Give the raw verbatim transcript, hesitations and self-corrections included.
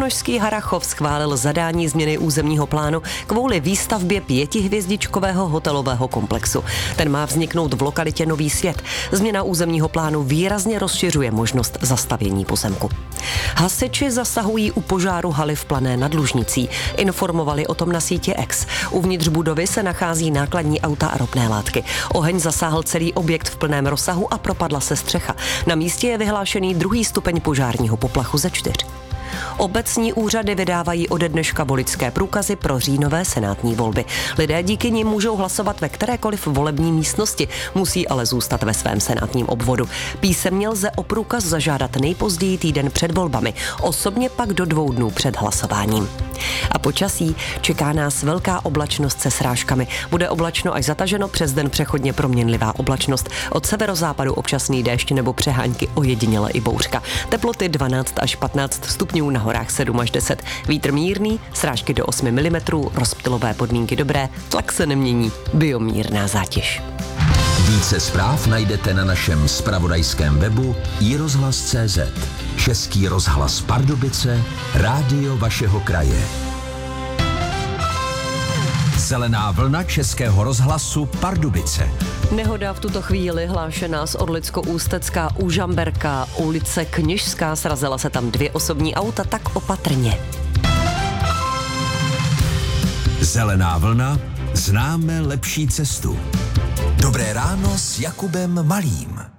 Krkonošský Harrachov schválil zadání změny územního plánu kvůli výstavbě pětihvězdičkového hotelového komplexu. Ten má vzniknout v lokalitě Nový Svět. Změna územního plánu výrazně rozšiřuje možnost zastavění pozemku. Hasiči zasahují u požáru haly v Plané nad Lužnicí. Informovali o tom na sítě X. Uvnitř budovy se nachází nákladní auta a ropné látky. Oheň zasáhl celý objekt v plném rozsahu a propadla se střecha. Na místě je vyhlášený druhý stupeň požárního poplachu ze čtyř. Obecní úřady vydávají ode dneška voličské průkazy pro říjnové senátní volby. Lidé díky nim můžou hlasovat ve kterékoliv volební místnosti, musí ale zůstat ve svém senátním obvodu. Písemně lze o průkaz zažádat nejpozději týden před volbami, osobně pak do dvou dnů před hlasováním. A počasí čeká nás velká oblačnost se srážkami. Bude oblačno až zataženo, přes den přechodně proměnlivá oblačnost. Od severozápadu občasný déšť nebo přehánky, ojediněle i bouřka. Teploty dvanáct až patnáct stupňů, na horách sedm až deset. Vítr mírný, srážky do osm milimetrů, rozptylové podmínky dobré, tlak se nemění, biomírná zátěž. Více zpráv najdete na našem zpravodajském webu i rozhlas tečka cé zet. Český rozhlas Pardubice, rádio vašeho kraje. Zelená vlna Českého rozhlasu Pardubice. Nehoda v tuto chvíli hlášená z Orlicko-Ústecká u Žamberka, ulice Kněžská, srazila se tam dvě osobní auta, tak opatrně. Zelená vlna, známe lepší cestu. Dobré ráno s Jakubem Malým.